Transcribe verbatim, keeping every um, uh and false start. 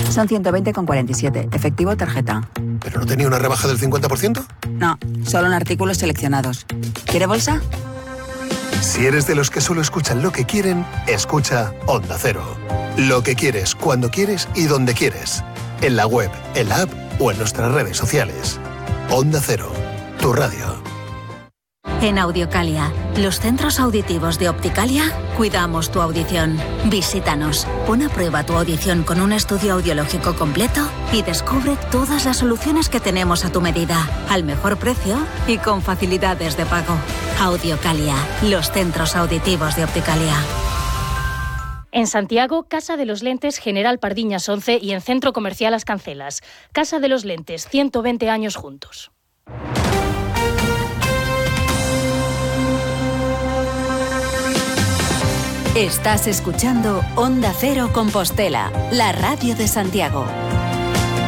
Son ciento veinte con cuarenta y siete. Efectivo tarjeta. ¿Pero no tenía una rebaja del cincuenta por ciento? No, solo en artículos seleccionados. ¿Quiere bolsa? Si eres de los que solo escuchan lo que quieren, escucha Onda Cero. Lo que quieres, cuando quieres y donde quieres. En la web, en la app o en nuestras redes sociales. Onda Cero, tu radio. En Audiocalia, los centros auditivos de Opticalia, cuidamos tu audición. Visítanos, pon a prueba tu audición con un estudio audiológico completo y descubre todas las soluciones que tenemos a tu medida, al mejor precio y con facilidades de pago. Audiocalia, los centros auditivos de Opticalia. En Santiago, Casa de los Lentes General Pardiñas once y en Centro Comercial Las Cancelas. Casa de los Lentes, ciento veinte años juntos. Estás escuchando Onda Cero Compostela, la radio de Santiago.